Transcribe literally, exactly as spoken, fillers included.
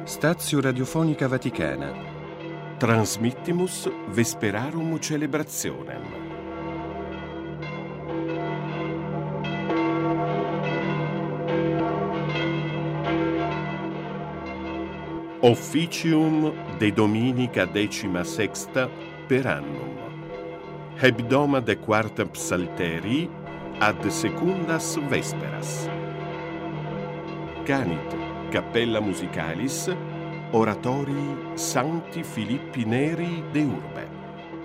Stazio Radiofonica Vaticana. Transmittimus Vesperarum Celebrationem. Officium de Dominica decima sexta per annum. Hebdoma de quarta psalterii ad secundas vesperas. Canit Cappella Musicalis Oratorii Sancti Filippi Neri de Urbe.